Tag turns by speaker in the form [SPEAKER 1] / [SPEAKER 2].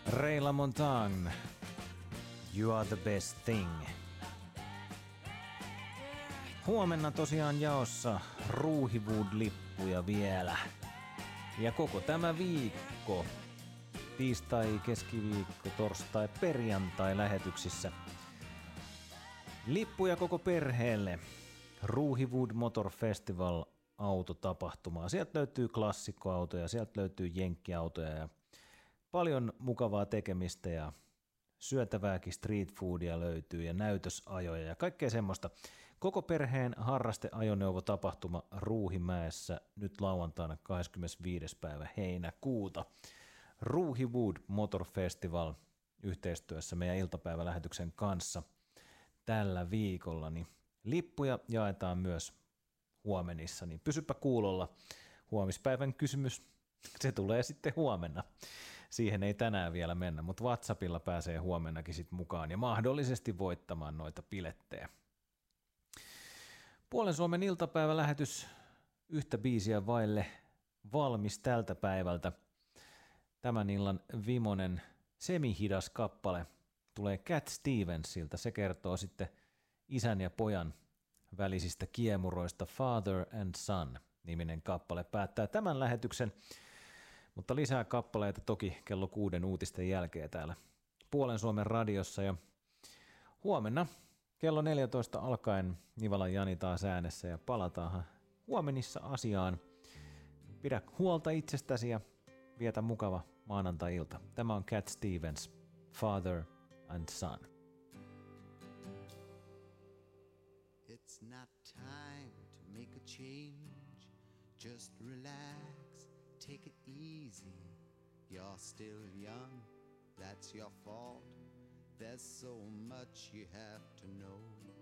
[SPEAKER 1] Ray LaMontagne, You are the best thing. Huomenna tosiaan jaossa Ruuhiwood-lippuja vielä. Ja koko tämä viikko, tiistai, keskiviikko, torstai, perjantai lähetyksissä. Lippuja koko perheelle. Ruuhiwood Motor Festival autotapahtumaa. Sieltä löytyy klassikkoautoja, sieltä löytyy jenkkiautoja ja paljon mukavaa tekemistä ja syötävääkin street foodia löytyy ja näytösajoja ja kaikkea semmoista. Koko perheen harrasteajoneuvotapahtuma Ruuhimäessä nyt lauantaina 25. päivä heinäkuuta. Ruuhiwood Motor Festival yhteistyössä meidän iltapäivälähetyksen kanssa tällä viikolla. Niin lippuja jaetaan myös huomenissa, niin pysypä kuulolla. Huomispäivän kysymys, se tulee sitten huomenna. Siihen ei tänään vielä mennä, mutta WhatsAppilla pääsee huomennakin sitten mukaan ja mahdollisesti voittamaan noita pilettejä. Puolen Suomen iltapäivälähetys yhtä biisiä vaille valmis tältä päivältä. Tämän illan vimonen semihidas kappale tulee Cat Stevensilta. Se kertoo sitten isän ja pojan välisistä kiemuroista. Father and Son -niminen kappale päättää tämän lähetyksen. Mutta lisää kappaleita toki kello 6 uutisten jälkeen täällä Puolen Suomen radiossa. Ja huomenna kello 14 alkaen Nivalan Jani taas äänessä ja palataanhan huomenissa asiaan. Pidä huolta itsestäsi ja vietä mukava maanantai-ilta. Tämä on Cat Stevens, Father and Son.
[SPEAKER 2] It's not time to make a change. Just relax, take it easy. You're still young, that's your fault. There's so much you have to know.